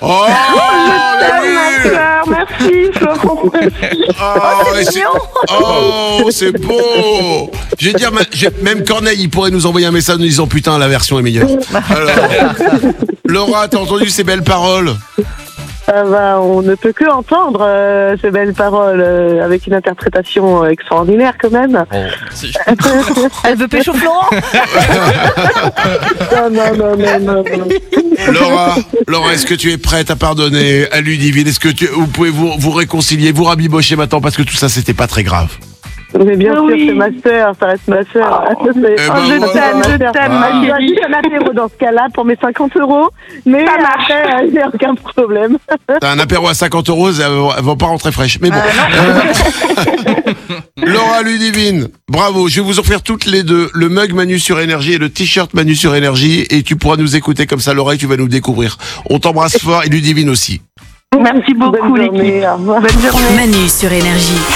Oh, Ma sœur, merci, Florent. c'est beau. Je vais dire, même Corneille, il pourrait nous envoyer un message nous disant putain, la version est meilleure. Alors, Laura, t'as entendu ces belles paroles? On ne peut que entendre ces belles paroles avec une interprétation extraordinaire quand même. Elle veut pécho Florent. Non. Laura, est-ce que tu es prête à pardonner à Ludivine? Est-ce que vous pouvez vous réconcilier, vous rabibocher maintenant parce que tout ça c'était pas très grave? Mais bien sûr, c'est ma sœur, ça reste ma sœur. Je t'aime, ma chérie. J'ai un apéro dans ce cas-là pour mes 50 €, mais après, il n'y a aucun problème. T'as un apéro à 50 €, elle va pas rentrer fraîche. Mais bon. Laura, Ludivine, bravo. Je vais vous offrir toutes les deux le mug Manu sur Énergie et le t-shirt Manu sur Énergie et tu pourras nous écouter comme ça, Laura, et tu vas nous découvrir. On t'embrasse fort et Ludivine aussi. Merci beaucoup, l'équipe. Bonne journée. Manu sur Énergie.